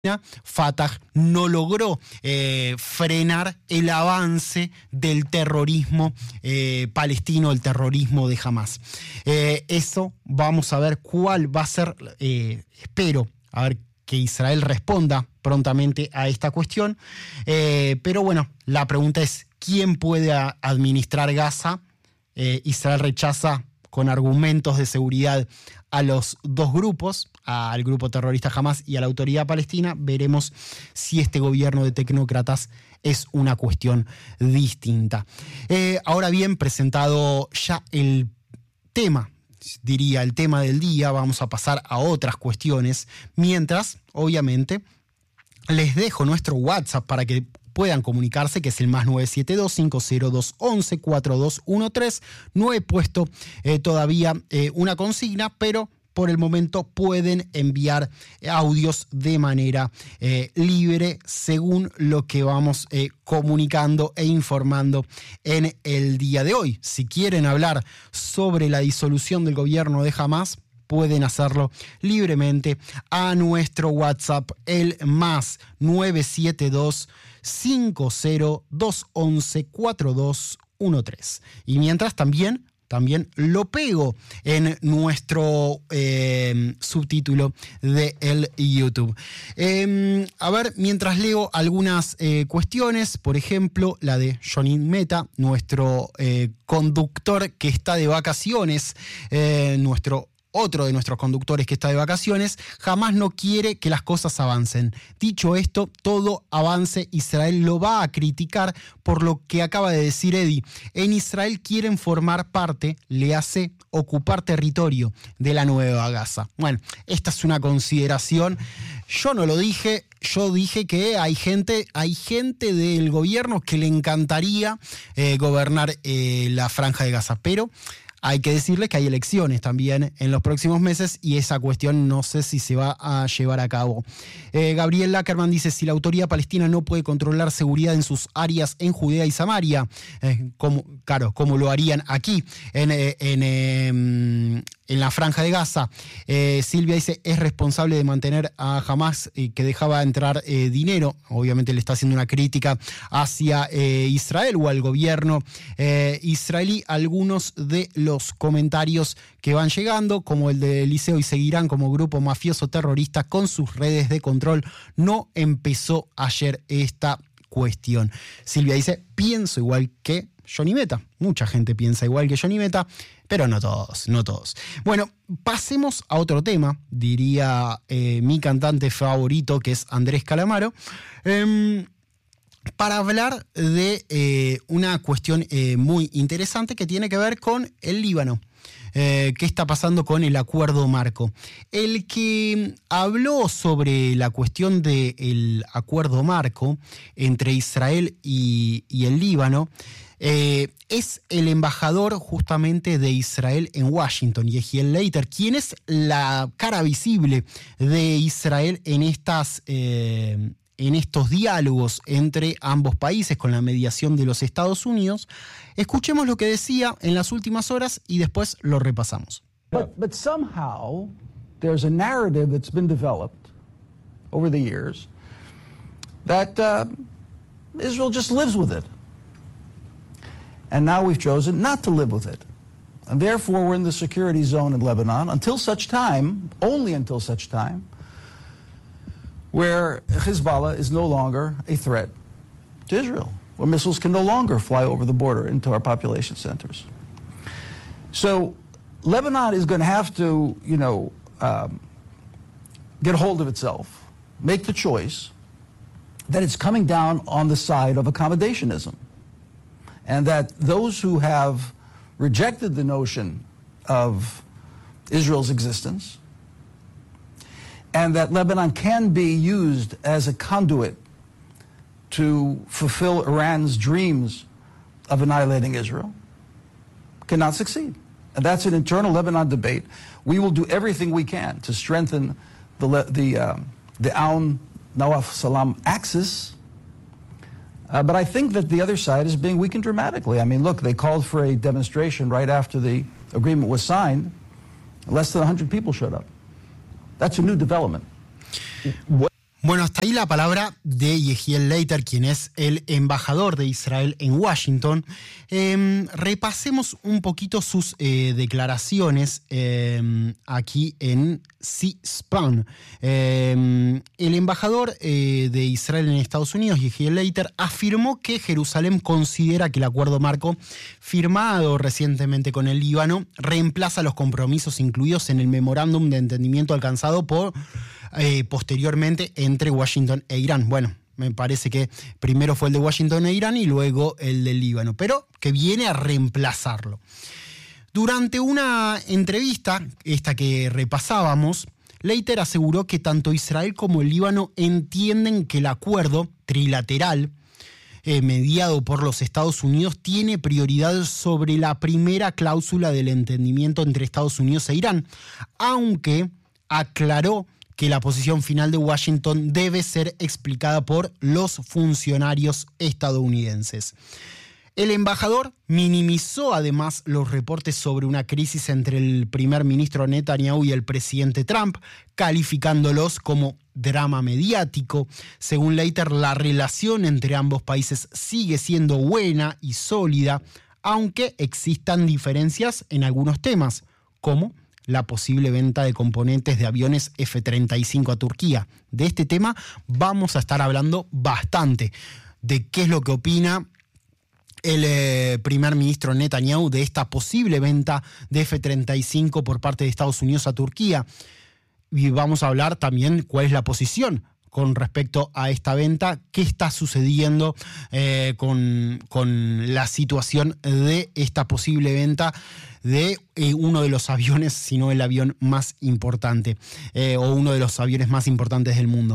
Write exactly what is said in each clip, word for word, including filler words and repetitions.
Fatah no logró eh, frenar el avance del terrorismo eh, palestino, el terrorismo de Hamás. Eh, eso vamos a ver cuál va a ser, eh, espero, a ver que Israel responda prontamente a esta cuestión. Eh, pero bueno, la pregunta es, ¿quién puede a, administrar Gaza? Eh, Israel rechaza con argumentos de seguridad a los dos grupos, al grupo terrorista Hamás y a la autoridad palestina. Veremos si este gobierno de tecnócratas es una cuestión distinta. Eh, ahora bien, presentado ya el tema, diría el tema del día, vamos a pasar a otras cuestiones, mientras, obviamente, les dejo nuestro WhatsApp para que puedan comunicarse, que es el más nueve siete dos, cinco cero dos, once, cuarenta y dos trece. No he puesto eh, todavía eh, una consigna, pero por el momento pueden enviar audios de manera eh, libre según lo que vamos eh, comunicando e informando en el día de hoy. Si quieren hablar sobre la disolución del gobierno de Hamás, pueden hacerlo libremente a nuestro WhatsApp, el más nueve siete dos, cinco cero dos, once, cuarenta y dos trece. Y mientras también, también lo pego en nuestro eh, subtítulo de el YouTube. Eh, a ver, mientras leo algunas eh, cuestiones, por ejemplo, la de Johnny Meta, nuestro eh, conductor que está de vacaciones, eh, nuestro Otro de nuestros conductores que está de vacaciones, jamás no quiere que las cosas avancen. Dicho esto, todo avance Israel lo va a criticar por lo que acaba de decir Eddie. En Israel quieren formar parte, le hace ocupar territorio de la Nueva Gaza. Bueno, esta es una consideración. Yo no lo dije, yo dije que hay gente, hay gente del gobierno que le encantaría eh, gobernar eh, la Franja de Gaza, pero hay que decirles que hay elecciones también en los próximos meses y esa cuestión no sé si se va a llevar a cabo. Eh, Gabriel Lackerman dice, si la autoridad palestina no puede controlar seguridad en sus áreas en Judea y Samaria, eh, como, claro, como lo harían aquí en, en, en, en la Franja de Gaza. Eh, Silvia dice, es responsable de mantener a Hamás eh, que dejaba entrar eh, dinero. Obviamente le está haciendo una crítica hacia eh, Israel o al gobierno eh, israelí. Algunos de los Los comentarios que van llegando, como el de Eliseo y seguirán como grupo mafioso terrorista con sus redes de control. No empezó ayer esta cuestión. Silvia dice, pienso igual que Johnny Meta. Mucha gente piensa igual que Johnny Meta, pero no todos, no todos. Bueno, pasemos a otro tema, diría eh, mi cantante favorito, que es Andrés Calamaro. Eh, para hablar de eh, una cuestión eh, muy interesante que tiene que ver con el Líbano. Eh, ¿Qué está pasando con el acuerdo marco? El que habló sobre la cuestión del acuerdo marco entre Israel y, y el Líbano eh, es el embajador justamente de Israel en Washington, Yehiel Leiter, quien es la cara visible de Israel en estas eh, en estos diálogos entre ambos países con la mediación de los Estados Unidos. Escuchemos lo que decía en las últimas horas y después lo repasamos. But, but somehow there's a narrative that's been developed over the years that uh, Israel just lives with it. And now we've chosen not to live with it. And therefore we're in the security zone in Lebanon until such time, only until such time, where Hezbollah is no longer a threat to Israel, where missiles can no longer fly over the border into our population centers. So Lebanon is going to have to, you know, um, get a hold of itself, make the choice that it's coming down on the side of accommodationism, and that those who have rejected the notion of Israel's existence, and that Lebanon can be used as a conduit to fulfill Iran's dreams of annihilating Israel, cannot succeed. And that's an internal Lebanon debate. We will do everything we can to strengthen the, the, um, the Aoun Nawaf Salam axis. Uh, but I think that the other side is being weakened dramatically. I mean, look, they called for a demonstration right after the agreement was signed. Less than one hundred people showed up. That's a new development. Bueno, hasta ahí la palabra de Yehiel Leiter, quien es el embajador de Israel en Washington. Eh, repasemos un poquito sus eh, declaraciones eh, aquí en C-SPAN. Eh, el embajador eh, de Israel en Estados Unidos, Yehiel Leiter, afirmó que Jerusalén considera que el acuerdo marco firmado recientemente con el Líbano reemplaza los compromisos incluidos en el memorándum de entendimiento alcanzado por Eh, posteriormente entre Washington e Irán. Bueno, me parece que primero fue el de Washington e Irán y luego el del Líbano, pero que viene a reemplazarlo. Durante una entrevista, esta que repasábamos, Leiter aseguró que tanto Israel como el Líbano entienden que el acuerdo trilateral eh, mediado por los Estados Unidos tiene prioridad sobre la primera cláusula del entendimiento entre Estados Unidos e Irán, aunque aclaró que la posición final de Washington debe ser explicada por los funcionarios estadounidenses. El embajador minimizó además los reportes sobre una crisis entre el primer ministro Netanyahu y el presidente Trump, calificándolos como drama mediático. Según Leiter, la relación entre ambos países sigue siendo buena y sólida, aunque existan diferencias en algunos temas, como la posible venta de componentes de aviones F treinta y cinco a Turquía. De este tema vamos a estar hablando bastante, de qué es lo que opina el eh, primer ministro Netanyahu de esta posible venta de F treinta y cinco por parte de Estados Unidos a Turquía. Y vamos a hablar también cuál es la posición con respecto a esta venta, qué está sucediendo eh, con, con la situación de esta posible venta de eh, uno de los aviones, si no el avión más importante, eh, o uno de los aviones más importantes del mundo.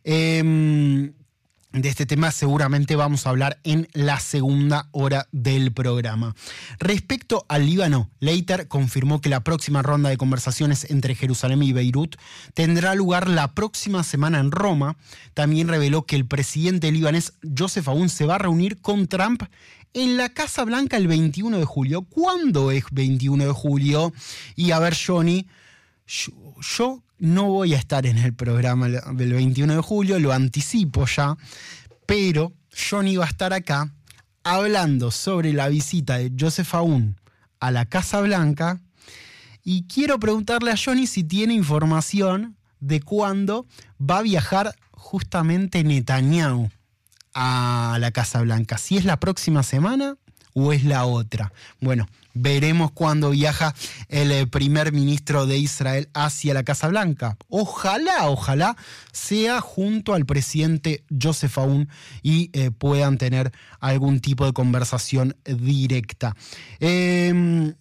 Eh, De este tema seguramente vamos a hablar en la segunda hora del programa. Respecto al Líbano, Leiter confirmó que la próxima ronda de conversaciones entre Jerusalén y Beirut tendrá lugar la próxima semana en Roma. También reveló que el presidente libanés Joseph Aoun se va a reunir con Trump en la Casa Blanca el veintiuno de julio. ¿Cuándo es veintiuno de julio? Y a ver, Johnny, yo, yo no voy a estar en el programa del veintiuno de julio, lo anticipo ya, pero Johnny va a estar acá hablando sobre la visita de Joseph Aoun a la Casa Blanca y quiero preguntarle a Johnny si tiene información de cuándo va a viajar justamente Netanyahu a la Casa Blanca, si es la próxima semana o es la otra. Bueno, veremos cuándo viaja el primer ministro de Israel hacia la Casa Blanca. Ojalá, ojalá sea junto al presidente Joseph Aoun y eh, puedan tener algún tipo de conversación directa. Eh,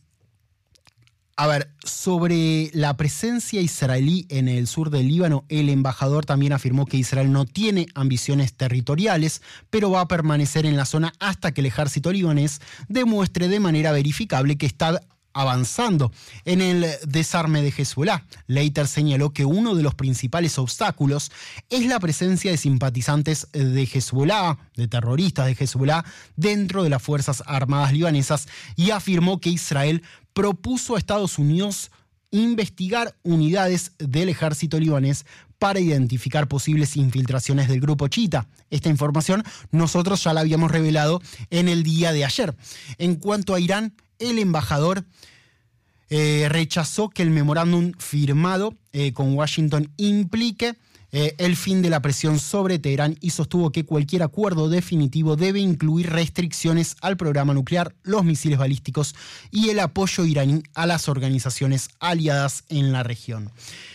A ver, sobre la presencia israelí en el sur del Líbano, el embajador también afirmó que Israel no tiene ambiciones territoriales, pero va a permanecer en la zona hasta que el ejército libanés demuestre de manera verificable que está avanzando en el desarme de Hezbollah. Leiter señaló que uno de los principales obstáculos es la presencia de simpatizantes de Hezbollah, de terroristas de Hezbollah, dentro de las Fuerzas Armadas libanesas y afirmó que Israel propuso a Estados Unidos investigar unidades del ejército libanés para identificar posibles infiltraciones del grupo chiita. Esta información nosotros ya la habíamos revelado en el día de ayer. En cuanto a Irán, el embajador eh, rechazó que el memorándum firmado eh, con Washington implique eh, el fin de la presión sobre Teherán y sostuvo que cualquier acuerdo definitivo debe incluir restricciones al programa nuclear, los misiles balísticos y el apoyo iraní a las organizaciones aliadas en la región.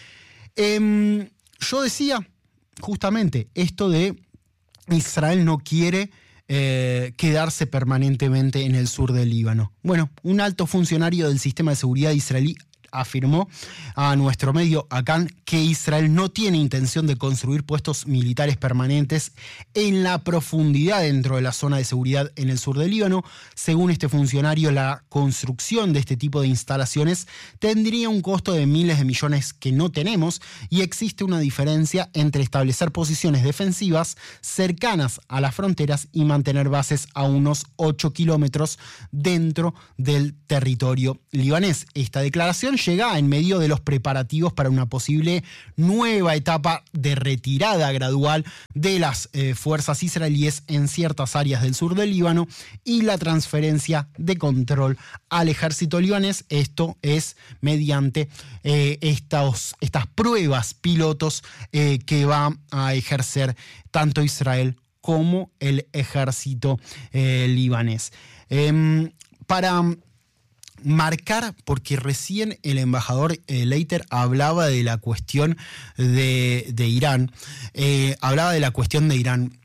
Eh, yo decía justamente esto de Israel no quiere Eh, quedarse permanentemente en el sur del Líbano. Bueno, un alto funcionario del sistema de seguridad israelí afirmó a nuestro medio Akan que Israel no tiene intención de construir puestos militares permanentes en la profundidad dentro de la zona de seguridad en el sur del Líbano. Según este funcionario, la construcción de este tipo de instalaciones tendría un costo de miles de millones que no tenemos y existe una diferencia entre establecer posiciones defensivas cercanas a las fronteras y mantener bases a unos ocho kilómetros dentro del territorio libanés. Esta declaración llega en medio de los preparativos para una posible nueva etapa de retirada gradual de las eh, fuerzas israelíes en ciertas áreas del sur del Líbano y la transferencia de control al ejército libanés. Esto es mediante eh, estos, estas pruebas pilotos eh, que va a ejercer tanto Israel como el ejército eh, libanés. Eh, para marcar, porque recién el embajador eh, Leiter hablaba de la cuestión de, de Irán, eh, hablaba de la cuestión de Irán,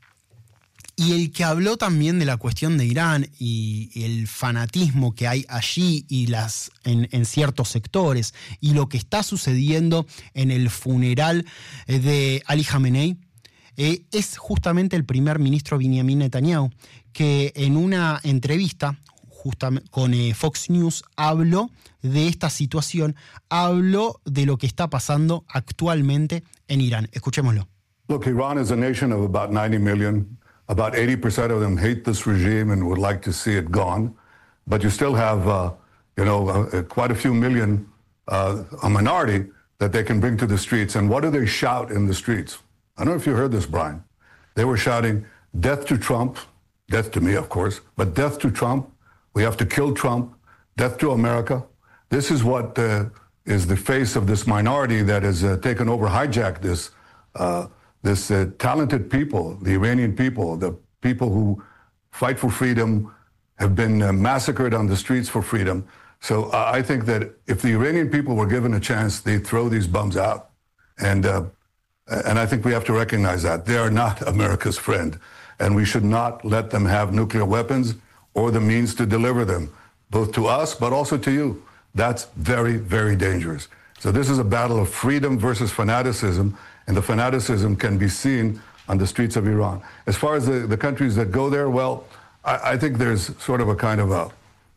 y el que habló también de la cuestión de Irán y, y el fanatismo que hay allí y las, en, en ciertos sectores, y lo que está sucediendo en el funeral de Ali Khamenei, eh, es justamente el primer ministro Benjamin Netanyahu, que en una entrevista justamente con eh, Fox News habló de esta situación, habló de lo que está pasando actualmente en Irán. Escuchémoslo. Look, Iran is a nation of about ninety million. About eighty percent of them hate this regime and would like to see it gone. But you still have, uh, you know, uh, quite a few million, uh, a minority that they can bring to the streets. And what do they shout in the streets? I don't know if you heard this, Brian. They were shouting, death to Trump, death to me, of course, but death to Trump. We have to kill Trump. Death to America. This is what uh, is the face of this minority that has uh, taken over, hijacked this, uh, this uh, talented people, the Iranian people, the people who fight for freedom, have been uh, massacred on the streets for freedom. So uh, I think that if the Iranian people were given a chance, they'd throw these bums out. And, uh, and I think we have to recognize that. They are not America's friend. And we should not let them have nuclear weapons or the means to deliver them, both to us, but also to you. That's very, very dangerous. So this is a battle of freedom versus fanaticism, and the fanaticism can be seen on the streets of Iran. As far as the, the countries that go there, well, I, I think there's sort of a kind of a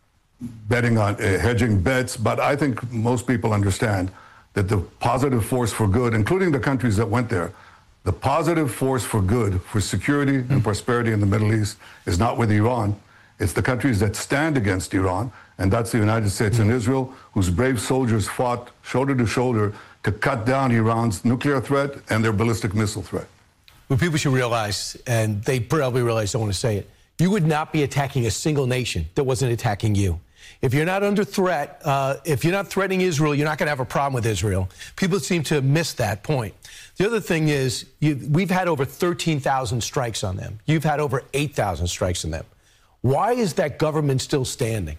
betting on uh, hedging bets, but I think most people understand that the positive force for good, including the countries that went there, the positive force for good, for security and prosperity in the Middle East is not with Iran. It's the countries that stand against Iran, and that's the United States and Israel, whose brave soldiers fought shoulder to shoulder to cut down Iran's nuclear threat and their ballistic missile threat. What people should realize, and they probably realize, don't want to say it, you would not be attacking a single nation that wasn't attacking you. If you're not under threat, uh, if you're not threatening Israel, you're not going to have a problem with Israel. People seem to miss that point. The other thing is, you, we've had over thirteen thousand strikes on them. You've had over eight thousand strikes on them. Why is that government still standing?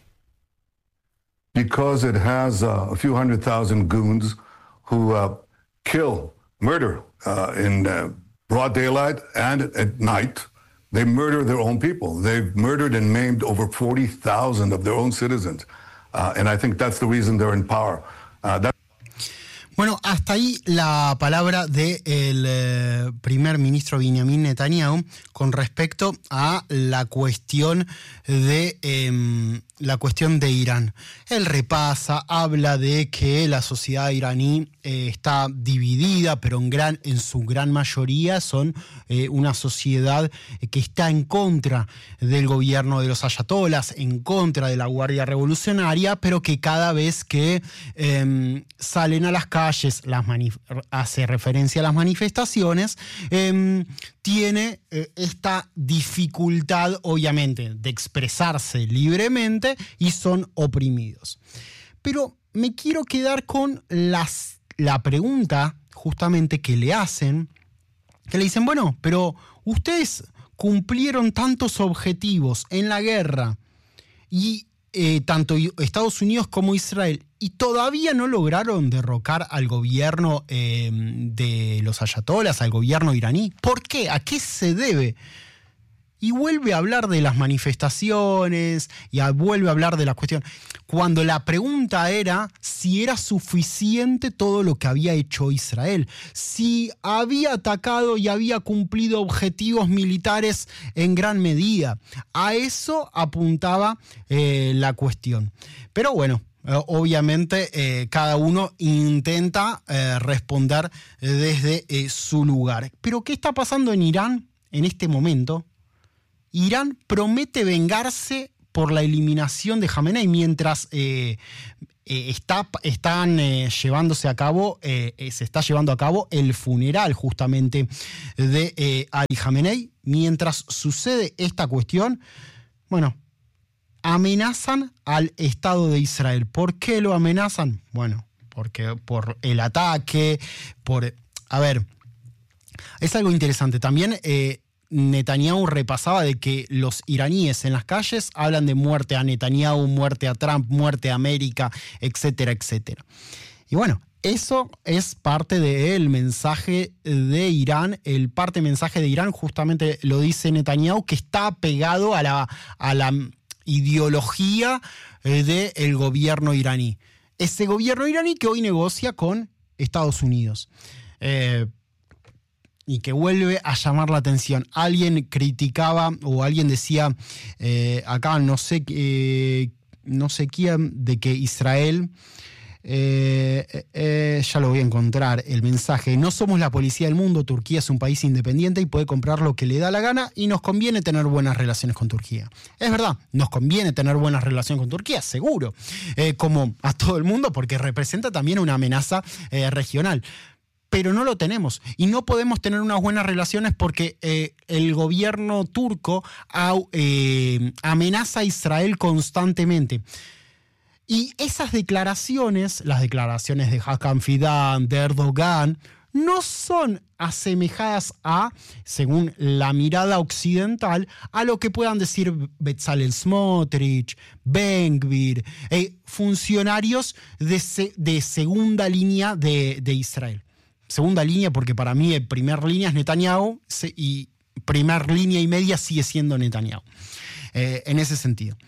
Because it has uh, a few hundred thousand goons who uh, kill, murder uh, in uh, broad daylight and at night. They murder their own people. They've murdered and maimed over forty thousand of their own citizens. Uh, and I think that's the reason they're in power. Uh, that Bueno, hasta ahí la palabra del eh, primer ministro Benjamin Netanyahu con respecto a la cuestión de eh, la cuestión de Irán. Él repasa, habla de que la sociedad iraní eh, está dividida, pero en, gran, en su gran mayoría son eh, una sociedad que está en contra del gobierno de los ayatolas, en contra de la Guardia Revolucionaria, pero que cada vez que eh, salen a las calles, las hace referencia a las manifestaciones, eh, tiene eh, esta dificultad, obviamente, de expresarse libremente y son oprimidos. Pero me quiero quedar con las, la pregunta justamente que le hacen, que le dicen, bueno, pero ustedes cumplieron tantos objetivos en la guerra y Eh, tanto Estados Unidos como Israel, y todavía no lograron derrocar al gobierno eh, de los ayatolas, al gobierno iraní. ¿Por qué? ¿A qué se debe? Y vuelve a hablar de las manifestaciones, y a, vuelve a hablar de la cuestión. Cuando la pregunta era si era suficiente todo lo que había hecho Israel, si había atacado y había cumplido objetivos militares en gran medida. A eso apuntaba eh, la cuestión. Pero bueno, eh, obviamente eh, cada uno intenta eh, responder desde eh, su lugar. Pero ¿qué está pasando en Irán en este momento? Irán promete vengarse por la eliminación de Jamenei, mientras eh, eh, está, están eh, llevándose a cabo, eh, eh, se está llevando a cabo el funeral justamente de eh, Ali Jamenei. Mientras sucede esta cuestión, bueno, amenazan al Estado de Israel. ¿Por qué lo amenazan? Bueno, porque por el ataque, por... A ver, es algo interesante. También eh, Netanyahu repasaba de que los iraníes en las calles hablan de muerte a Netanyahu, muerte a Trump, muerte a América, etcétera, etcétera. Y bueno, eso es parte del mensaje de Irán. El parte mensaje de Irán justamente lo dice Netanyahu, que está pegado a la, a la ideología del gobierno iraní. Ese gobierno iraní que hoy negocia con Estados Unidos. Eh, y que vuelve a llamar la atención. Alguien criticaba o alguien decía eh, acá, no sé, eh, no sé quién, de que Israel... Eh, eh, ya lo voy a encontrar, el mensaje. No somos la policía del mundo, Turquía es un país independiente y puede comprar lo que le da la gana y nos conviene tener buenas relaciones con Turquía. Es verdad, nos conviene tener buenas relaciones con Turquía, seguro, eh, como a todo el mundo, porque representa también una amenaza eh, regional. Pero no lo tenemos y no podemos tener unas buenas relaciones porque eh, el gobierno turco eh, amenaza a Israel constantemente. Y esas declaraciones, las declaraciones de Hakan Fidan, de Erdogan, no son asemejadas a, según la mirada occidental, a lo que puedan decir Bezalel Smotrich, Ben Gvir, eh, funcionarios de, se, de segunda línea de, de Israel. Segunda línea porque para mí el primer línea es Netanyahu y primer línea y media sigue siendo Netanyahu. Eh, en ese sentido.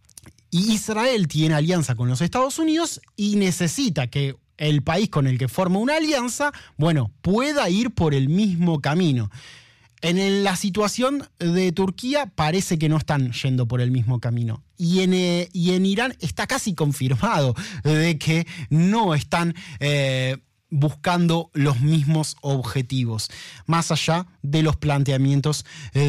Y Israel tiene alianza con los Estados Unidos y necesita que el país con el que forma una alianza, bueno, pueda ir por el mismo camino. En la situación de Turquía parece que no están yendo por el mismo camino. Y en, eh, y en Irán está casi confirmado de que no están eh, buscando los mismos objetivos, más allá de los planteamientos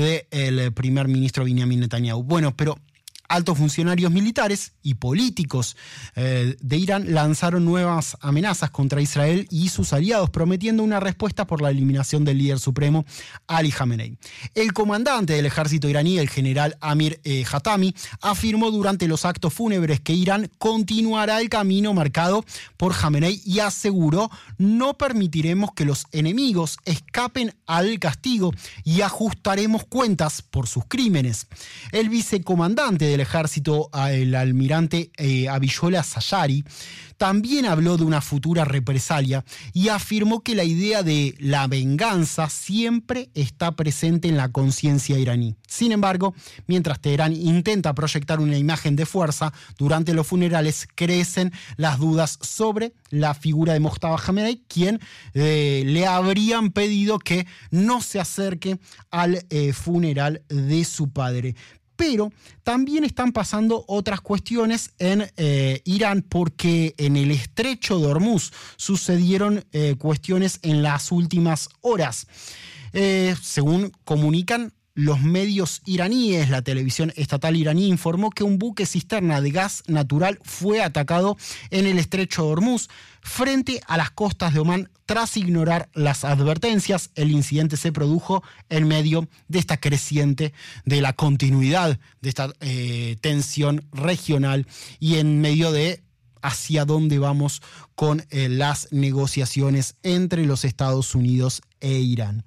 del primer ministro Benjamin Netanyahu. Bueno, pero altos funcionarios militares y políticos eh, de Irán lanzaron nuevas amenazas contra Israel y sus aliados, prometiendo una respuesta por la eliminación del líder supremo Ali Jamenei. El comandante del ejército iraní, el general Amir eh, Hatami, afirmó durante los actos fúnebres que Irán continuará el camino marcado por Jamenei y aseguró: no permitiremos que los enemigos escapen al castigo y ajustaremos cuentas por sus crímenes. El vicecomandante del ejército, el almirante eh, Abiyollah Sayari, también habló de una futura represalia y afirmó que la idea de la venganza siempre está presente en la conciencia iraní. Sin embargo, mientras Teherán intenta proyectar una imagen de fuerza, durante los funerales crecen las dudas sobre la figura de Mojtaba Jamenei, quien eh, le habrían pedido que no se acerque al eh, funeral de su padre. Pero también están pasando otras cuestiones en eh, Irán, porque en el estrecho de Hormuz sucedieron eh, cuestiones en las últimas horas. Eh, según comunican los medios iraníes, la televisión estatal iraní informó que un buque cisterna de gas natural fue atacado en el estrecho de Hormuz frente a las costas de Omán. Tras ignorar las advertencias, el incidente se produjo en medio de esta creciente, de la continuidad de esta eh, tensión regional y en medio de hacia dónde vamos con eh, las negociaciones entre los Estados Unidos e Irán.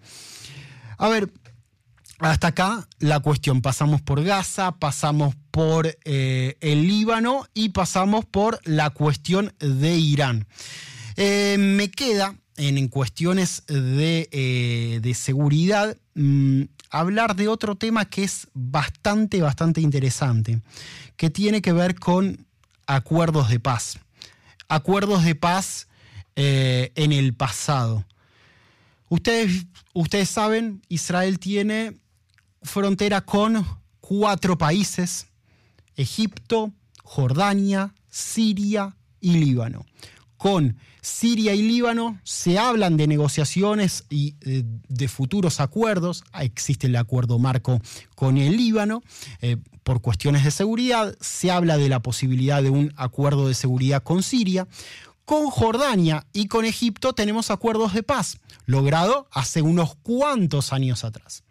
A ver, hasta acá la cuestión. Pasamos por Gaza, pasamos por eh, el Líbano y pasamos por la cuestión de Irán. Eh, me queda en, en cuestiones de, eh, de seguridad mmm, hablar de otro tema que es bastante, bastante interesante, que tiene que ver con acuerdos de paz. Acuerdos de paz eh, en el pasado. Ustedes, ustedes saben, Israel tiene frontera con cuatro países: Egipto, Jordania, Siria y Líbano. con Siria y Líbano, se hablan de negociaciones y eh, de futuros acuerdos. Existe el acuerdo marco con el Líbano eh, por cuestiones de seguridad. Se habla de la posibilidad de un acuerdo de seguridad con Siria. Con Jordania y con Egipto tenemos acuerdos de paz, logrado hace unos cuantos años atrás.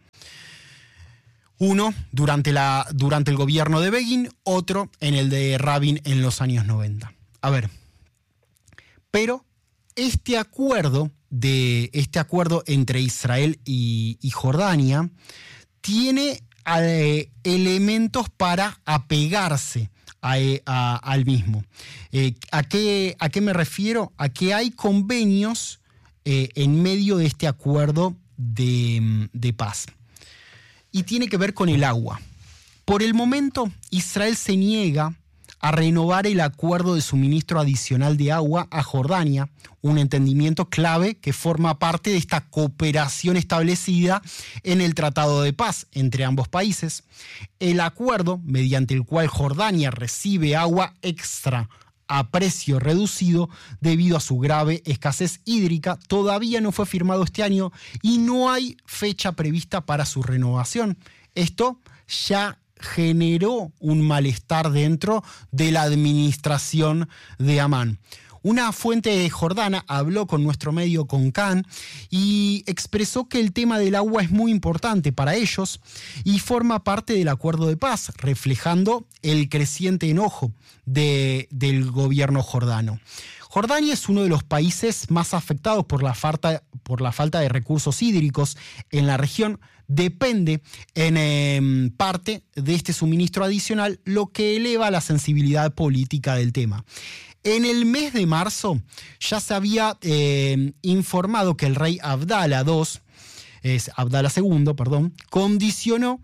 Uno durante, la, durante el gobierno de Begin, otro en el de Rabin en los años noventa. A ver, pero este acuerdo, de, este acuerdo entre Israel y, y Jordania tiene eh, elementos para apegarse a, a, al mismo. Eh, ¿a, qué, ¿A qué me refiero? A que hay convenios eh, en medio de este acuerdo de, de paz. Y tiene que ver con el agua. Por el momento, Israel se niega a renovar el acuerdo de suministro adicional de agua a Jordania, un entendimiento clave que forma parte de esta cooperación establecida en el Tratado de Paz entre ambos países. El acuerdo, mediante el cual Jordania recibe agua extra a precio reducido debido a su grave escasez hídrica, todavía no fue firmado este año y no hay fecha prevista para su renovación. Esto ya generó un malestar dentro de la administración de Amán. Una fuente jordana habló con nuestro medio, con Can, y expresó que el tema del agua es muy importante para ellos y forma parte del acuerdo de paz, reflejando el creciente enojo de, del gobierno jordano. Jordania es uno de los países más afectados por la falta, por la falta de recursos hídricos en la región. Depende en eh, parte de este suministro adicional, lo que eleva la sensibilidad política del tema. En el mes de marzo ya se había eh, informado que el rey Abdala segundo, es Abdala segundo, perdón, condicionó,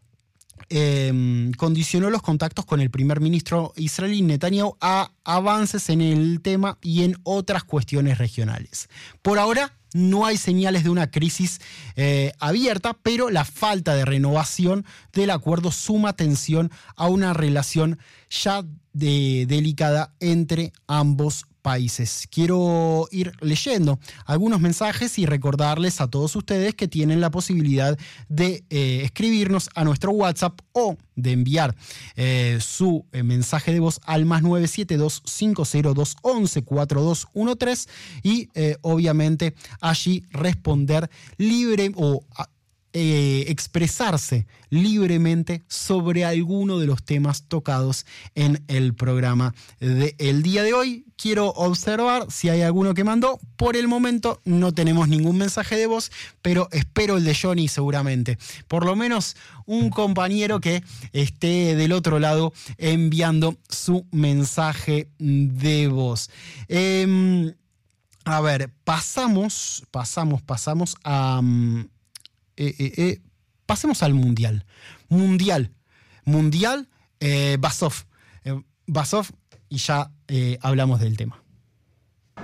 eh, condicionó los contactos con el primer ministro israelí Netanyahu a avances en el tema y en otras cuestiones regionales. Por ahora no hay señales de una crisis eh, abierta, pero la falta de renovación del acuerdo suma tensión a una relación ya de, delicada entre ambos países. Quiero ir leyendo algunos mensajes y recordarles a todos ustedes que tienen la posibilidad de eh, escribirnos a nuestro WhatsApp o de enviar eh, su eh, mensaje de voz al más nueve siete dos, cinco cero dos, once, cuarenta y dos trece y eh, obviamente allí responder libre o Eh, expresarse libremente sobre alguno de los temas tocados en el programa del día de hoy. Quiero observar si hay alguno que mandó. Por el momento no tenemos ningún mensaje de voz, pero espero el de Johnny seguramente. Por lo menos un compañero que esté del otro lado enviando su mensaje de voz. Eh, a ver, pasamos, pasamos, pasamos a... Eh, eh, eh, pasemos al Mundial. Mundial. Mundial, eh, Basov. Eh, Basov, y ya eh, hablamos del tema.